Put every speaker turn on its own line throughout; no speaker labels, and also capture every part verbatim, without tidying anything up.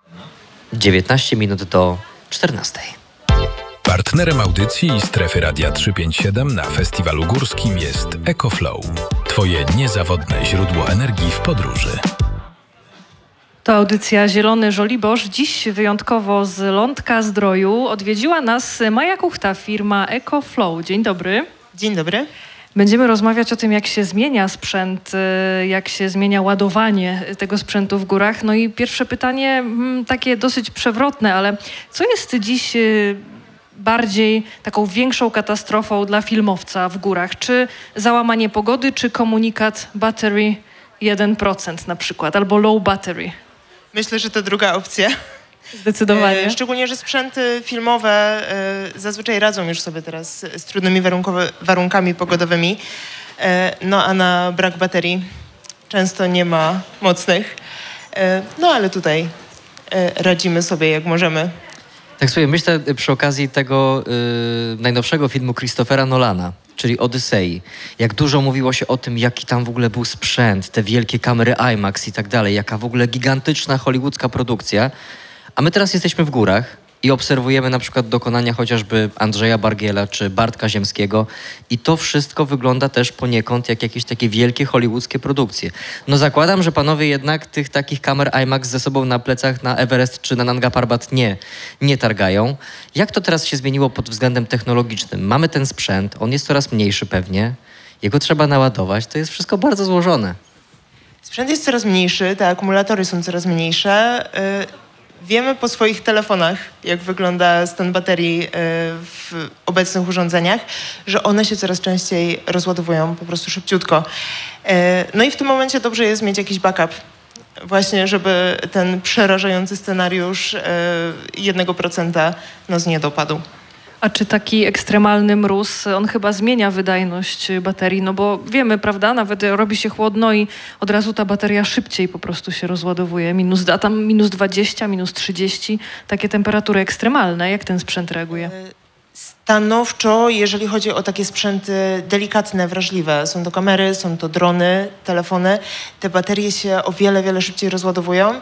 dziewiętnaście minut do czternastej.
Partnerem audycji Strefy Radia trzysta pięćdziesiąt siedem na Festiwalu Górskim jest EcoFlow. Twoje niezawodne źródło energii w podróży.
To audycja Zielony Żoliborz. Dziś wyjątkowo z Lądka Zdroju odwiedziła nas Maja Kuchta, firma EcoFlow. Dzień dobry.
Dzień dobry.
Będziemy rozmawiać o tym, jak się zmienia sprzęt, jak się zmienia ładowanie tego sprzętu w górach. No i pierwsze pytanie, takie dosyć przewrotne, ale co jest dziś bardziej taką większą katastrofą dla filmowca w górach? Czy załamanie pogody, czy komunikat battery jeden procent na przykład, albo low battery?
Myślę, że to druga opcja.
Zdecydowanie.
E, szczególnie, że sprzęty filmowe e, zazwyczaj radzą już sobie teraz z trudnymi warunkami pogodowymi, e, no a na brak baterii często nie ma mocnych. E, no ale tutaj e, radzimy sobie jak możemy.
Tak sobie myślę przy okazji tego yy, najnowszego filmu Christophera Nolana, czyli Odysei. Jak dużo mówiło się o tym, jaki tam w ogóle był sprzęt, te wielkie kamery IMAX i tak dalej, jaka w ogóle gigantyczna hollywoodzka produkcja. A my teraz jesteśmy w górach i obserwujemy na przykład dokonania chociażby Andrzeja Bargiela czy Bartka Ziemskiego i to wszystko wygląda też poniekąd jak jakieś takie wielkie hollywoodzkie produkcje. No zakładam, że panowie jednak tych takich kamer IMAX ze sobą na plecach na Everest czy na Nanga Parbat nie, nie targają. Jak to teraz się zmieniło pod względem technologicznym? Mamy ten sprzęt, on jest coraz mniejszy pewnie, jego trzeba naładować, to jest wszystko bardzo złożone.
Sprzęt jest coraz mniejszy, te akumulatory są coraz mniejsze. Yy... Wiemy po swoich telefonach, jak wygląda stan baterii w obecnych urządzeniach, że one się coraz częściej rozładowują po prostu szybciutko. No i w tym momencie dobrze jest mieć jakiś backup. Właśnie, żeby ten przerażający scenariusz jednego procenta nas nie dopadł.
A czy taki ekstremalny mróz, on chyba zmienia wydajność baterii? No bo wiemy, prawda, nawet robi się chłodno i od razu ta bateria szybciej po prostu się rozładowuje. Minus, a tam minus dwadzieścia, minus trzydzieści, takie temperatury ekstremalne. Jak ten sprzęt reaguje?
Stanowczo, jeżeli chodzi o takie sprzęty delikatne, wrażliwe. Są to kamery, są to drony, telefony. Te baterie się o wiele, wiele szybciej rozładowują.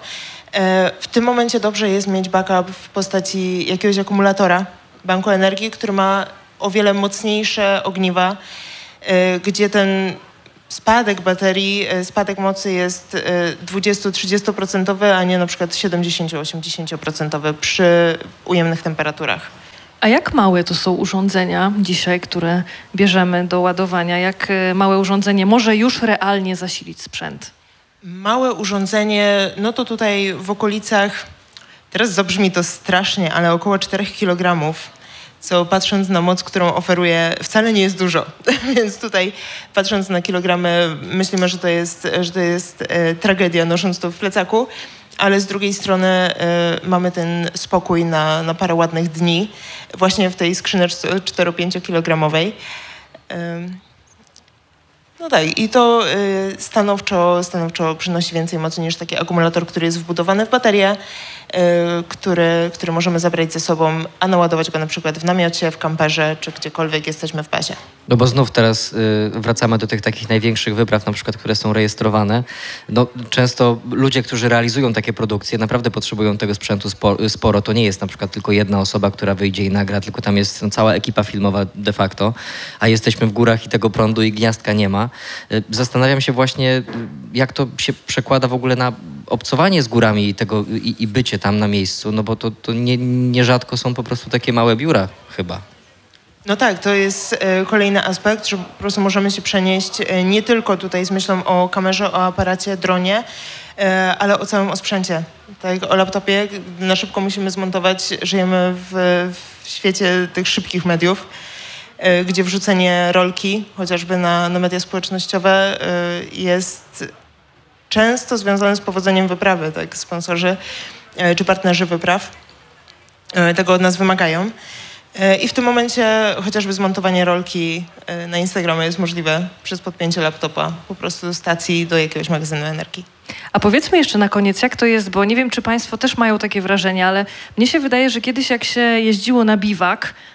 W tym momencie dobrze jest mieć backup w postaci jakiegoś akumulatora, banku energii, który ma o wiele mocniejsze ogniwa, gdzie ten spadek baterii, spadek mocy jest dwudziesto-trzydziesto procent, a nie na przykład siedemdziesiąt-osiemdziesiąt procent przy ujemnych temperaturach.
A jak małe to są urządzenia dzisiaj, które bierzemy do ładowania? Jak małe urządzenie może już realnie zasilić sprzęt?
Małe urządzenie, no to tutaj w okolicach, teraz zabrzmi to strasznie, ale około czterech kilogramów, co patrząc na moc, którą oferuje, wcale nie jest dużo. Więc tutaj patrząc na kilogramy myślimy, że to jest, że to jest e, tragedia nosząc to w plecaku, ale z drugiej strony e, mamy ten spokój na, na parę ładnych dni właśnie w tej skrzyneczce cztero-pięciokilogramowej. E, No tak, i to y, stanowczo, stanowczo przynosi więcej mocy niż taki akumulator, który jest wbudowany w baterię, y, który, który możemy zabrać ze sobą, a naładować go na przykład w namiocie, w kamperze, czy gdziekolwiek jesteśmy w bazie.
No bo znów teraz y, wracamy do tych takich największych wypraw, na przykład, które są rejestrowane. No, często ludzie, którzy realizują takie produkcje, naprawdę potrzebują tego sprzętu sporo. sporo. To nie jest na przykład tylko jedna osoba, która wyjdzie i nagra, tylko tam jest no, cała ekipa filmowa de facto, a jesteśmy w górach i tego prądu i gniazdka nie ma. Y, zastanawiam się właśnie, y, jak to się przekłada w ogóle na obcowanie z górami i, tego, i, i bycie tam na miejscu, no bo to, to nie, nierzadko są po prostu takie małe biura chyba.
No tak, to jest e, kolejny aspekt, że po prostu możemy się przenieść e, nie tylko tutaj z myślą o kamerze, o aparacie, dronie, e, ale o całym osprzęcie. Tak, o laptopie na szybko musimy zmontować. Żyjemy w, w świecie tych szybkich mediów, e, gdzie wrzucenie rolki, chociażby na, na media społecznościowe, e, jest często związane z powodzeniem wyprawy. Tak, sponsorzy e, czy partnerzy wypraw e, tego od nas wymagają. I w tym momencie chociażby zmontowanie rolki na Instagramie jest możliwe przez podpięcie laptopa po prostu do stacji, do jakiegoś magazynu energii.
A powiedzmy jeszcze na koniec, jak to jest, bo nie wiem, czy państwo też mają takie wrażenie, ale mnie się wydaje, że kiedyś jak się jeździło na biwak,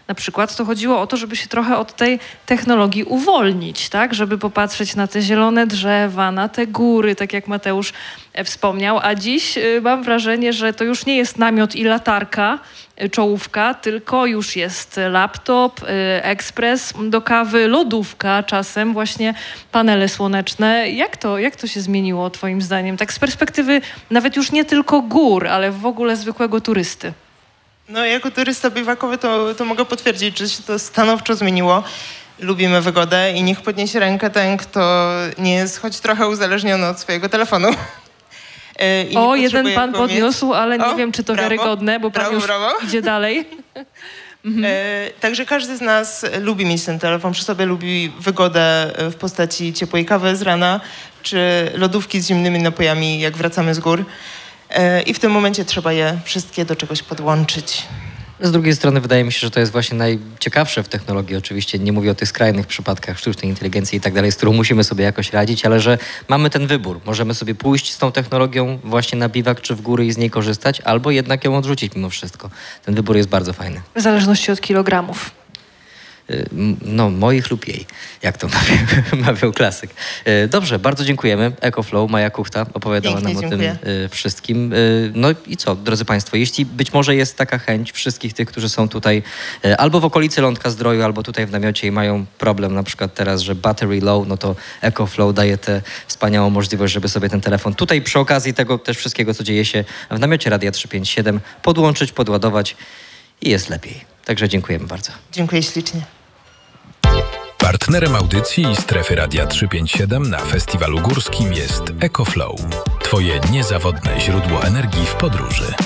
na przykład, to chodziło o to, żeby się trochę od tej technologii uwolnić, tak? Żeby popatrzeć na te zielone drzewa, na te góry, tak jak Mateusz wspomniał. A dziś y, mam wrażenie, że to już nie jest namiot i latarka, y, czołówka, tylko już jest laptop, y, ekspres do kawy, lodówka, czasem właśnie panele słoneczne. Jak to, jak to się zmieniło twoim zdaniem? Tak z perspektywy nawet już nie tylko gór, ale w ogóle zwykłego turysty.
No, jako turysta biwakowy to, to mogę potwierdzić, że się to stanowczo zmieniło. Lubimy wygodę i niech podniesie rękę ten, kto nie jest choć trochę uzależniony od swojego telefonu. I nie
O, jeden
potrzebuje
pan
go mieć.
podniósł, ale nie
O,
wiem, czy to
brawo,
wiarygodne, bo pan
brawo,
już
brawo.
idzie dalej.
E, także każdy z nas lubi mieć ten telefon przy sobie, lubi wygodę w postaci ciepłej kawy z rana, czy lodówki z zimnymi napojami, jak wracamy z gór. E, I w tym momencie trzeba je wszystkie do czegoś podłączyć.
Z drugiej strony wydaje mi się, że to jest właśnie najciekawsze w technologii. Oczywiście nie mówię o tych skrajnych przypadkach sztucznej inteligencji i tak dalej, z którą musimy sobie jakoś radzić, ale że mamy ten wybór. Możemy sobie pójść z tą technologią właśnie na biwak czy w góry i z niej korzystać, albo jednak ją odrzucić mimo wszystko. Ten wybór jest bardzo fajny.
W zależności od kilogramów.
Y, m, No, moich lub jej, jak to mawiał, mawiał klasyk. Y, Dobrze, bardzo dziękujemy. EcoFlow, Maja Kuchta opowiadała
Pięknie,
nam o
dziękuję.
tym y, wszystkim. Y, No i co, drodzy Państwo, jeśli być może jest taka chęć wszystkich tych, którzy są tutaj y, albo w okolicy Lądka Zdroju, albo tutaj w namiocie i mają problem na przykład teraz, że battery low, no to EcoFlow daje tę wspaniałą możliwość, żeby sobie ten telefon tutaj przy okazji tego też wszystkiego, co dzieje się w namiocie Radia trzysta pięćdziesiąt siedem, podłączyć, podładować i jest lepiej. Także dziękujemy bardzo.
Dziękuję ślicznie.
Partnerem audycji Strefy Radia trzysta pięćdziesiąt siedem na Festiwalu Górskim jest EcoFlow. Twoje niezawodne źródło energii w podróży.